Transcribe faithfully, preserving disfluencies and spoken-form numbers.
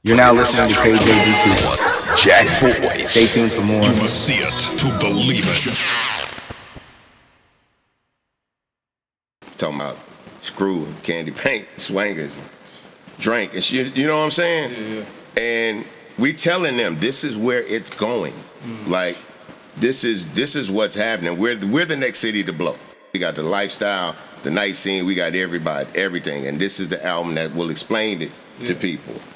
You're now listening to K J V two. Jack Boys. Stay tuned for more. You must see it to believe it. Talking about screw, candy paint, swangers, drink, and shit. You know what I'm saying? Yeah, yeah. And we telling them this is where it's going. Mm. Like this is this is what's happening. We're we're the next city to blow. We got the lifestyle, the night scene. We got everybody, everything, and this is the album that will explain it yeah. to people.